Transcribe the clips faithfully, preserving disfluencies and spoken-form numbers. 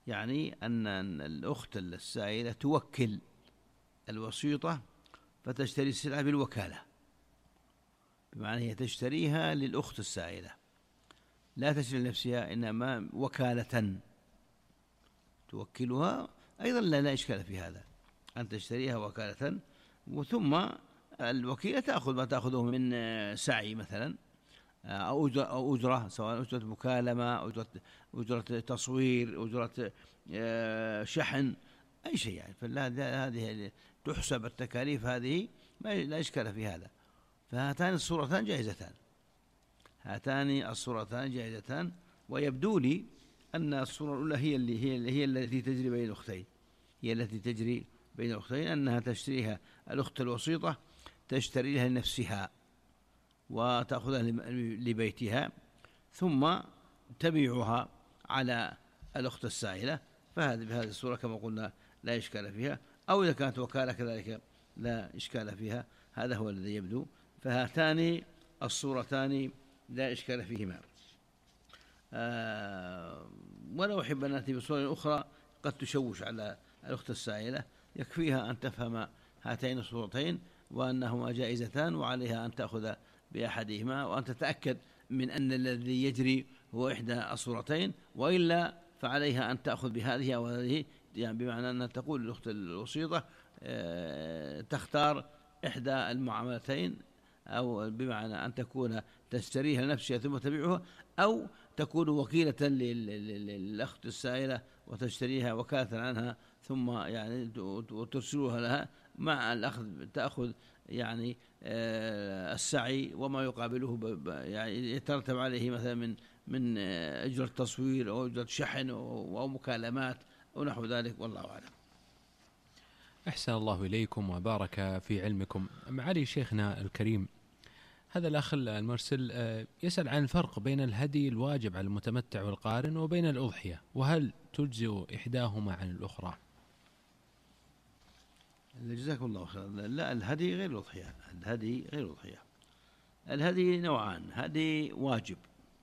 يعني أن الأخت السائلة توكل الوسيطة فتشتري السلعة بالوكالة، بمعنى هي تشتريها للأخت السائلة لا تشتري لنفسها، إنما وكالة توكلها. أيضا لا, لا إشكال في هذا أن تشتريها وكالة، وثم الوكيلة تأخذ ما تأخذه من سعي مثلا، أو أجرة, أو أجرة سواء أجرة مكالمة، أجرة, أجرة تصوير، أجرة شحن، أي شيء يعني. فهذه تحسب التكاليف هذه لا إشكال في هذا. فهاتان الصورتان جائزتان، هاتان الصورتان جائزتان. ويبدو لي أن الصورة الأولى هي اللي هي, هي التي تجري بين الأختين، هي التي تجري بين الأختين، أنها تشتريها الأخت الوسيطة، تشتريها لنفسها وتأخذها لبيتها ثم تبيعها على الأخت السائلة. فهذه بهذه الصورة كما قلنا لا إشكال فيها. أو إذا كانت وكالة كذلك لا إشكال فيها. هذا هو الذي يبدو. فهاتان الصورتان لا إشكال فيهما. آه ولا أحب أن نأتي بصورة أخرى قد تشوش على الأخت السائلة، يكفيها أن تفهم هاتين الصورتين وأنهما جائزتان، وعليها أن تأخذ بأحدهما وأن تتأكد من أن الذي يجري هو إحدى الصورتين، وإلا فعليها أن تأخذ بهذه أو هذه، يعني بمعنى أن تقول للأخت الوسيطة آه تختار إحدى المعاملتين، أو بمعنى أن تكون تشتريها لنفسها ثم تبيعها، أو تكون وكيلة للأخت السائلة وتشتريها وكالة عنها ثم يعني وترسلها لها مع الأخذ، تأخذ يعني السعي وما يقابله يعني يترتب عليه مثلا من من أجرة تصوير أو أجرة شحن أو مكالمات أو نحو ذلك، والله أعلم. أحسن الله إليكم وبارك في علمكم. معالي شيخنا الكريم، هذا الأخ المرسل يسأل عن الفرق بين الهدي الواجب على المتمتع والقارن وبين الأضحية، وهل تجزئ إحداهما عن الأخرى؟ جزاكم الله خيرا. لا، الهدي غير الأضحية. الهدي غير الأضحية. الهدي نوعان: هدي واجب،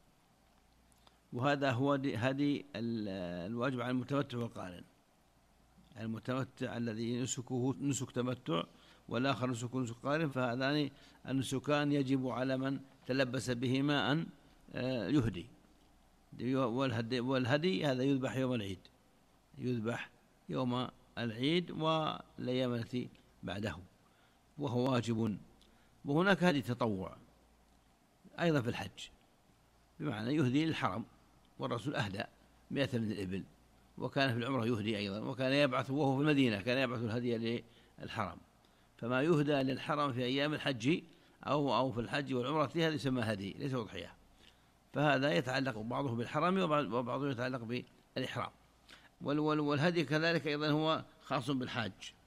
وهذا هو هدي الواجب على المتمتع والقارن. المتمتع الذي نسكه نسك تمتع والآخر نسك نسك قارن، فهذان النسكان يجب على من تلبس بهما أن يهدي. والهدي, والهدي هذا يذبح يوم العيد، يذبح يوم العيد والأيام التي بعده، وهو واجب. وهناك هدي تطوع أيضا في الحج، بمعنى يهدي للحرم، والرسول أهدى مئة من الإبل، وكان في العمرة يهدي أيضا، وكان يبعث وهو في المدينة كان يبعث الهدي للحرم. فما يهدى للحرم في أيام الحج أو أو في الحج والعمرة هذا يسمى هدي، ليس أضحية. فهذا يتعلق بعضه بالحرم وبعضه يتعلق بالإحرام. والهدي كذلك أيضا هو خاص بالحاج.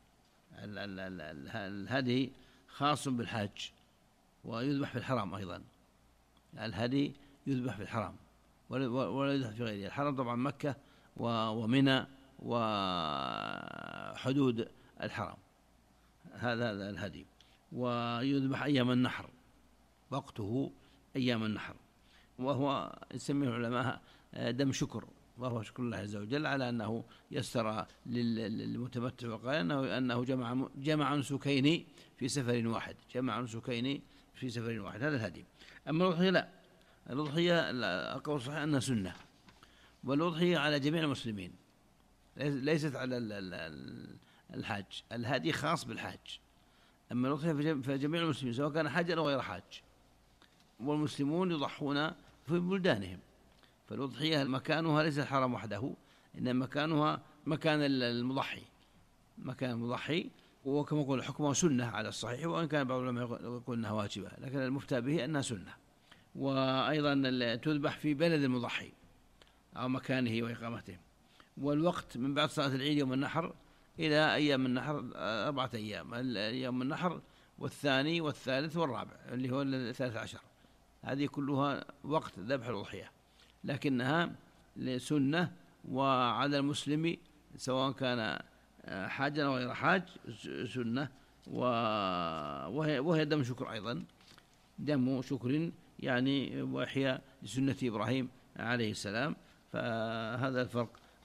الهدي خاص بالحاج ويذبح في الحرم أيضا. الهدي يذبح في الحرم ولا يذبح في غيره. الحرم طبعا مكة ومنى وحدود الحرم، هذا الهدي. ويذبح أيام النحر، وقته أيام النحر، وهو يسميه العلماء دم شكر، وهو شكر الله عز وجل على أنه يسر للمتمتع، وقال أنه, أنه جمع, جمع نسكين في سفر واحد، جمع نسكين في سفر واحد. هذا الهدي. أما الأضحية لا، الأضحية أقول صحيح أنها سنة، والأضحية على جميع المسلمين ليست على الحاج. الهدي خاص بالحاج، أما الأضحية فجميع المسلمين سواء كان حاجا أو غير حاج، والمسلمون يضحون في بلدانهم. فالأضحية مكانها ليس الحرم وحده، إنما مكانها مكان المضحي، مكان المضحي. وكما يقول حكمها سنة على الصحيح، وإن كان بعض العلماء يقول أنها واجبة، لكن المفتى به أنها سنة. وأيضا تذبح في بلد المضحي أو مكانه وإقامته. والوقت من بعد صلاة العيد يوم النحر إلى أيام النحر أربعة أيام، يوم النحر والثاني والثالث والرابع اللي هو الثالث عشر، هذه كلها وقت ذبح الأضحية، لكنها سنة. وعلى المسلم سواء كان حاجا أو غير حاج سنة. وهي, وهي دم شكر أيضا، دم شكر يعني وإحياء لسنة إبراهيم عليه السلام. فهذا الفرق